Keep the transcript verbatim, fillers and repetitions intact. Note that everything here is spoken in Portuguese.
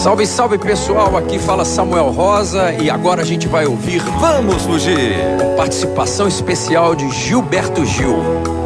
Salve, salve pessoal, aqui fala Samuel Rosa e agora a gente vai ouvir Vamos Fugir! Participação especial de Gilberto Gil.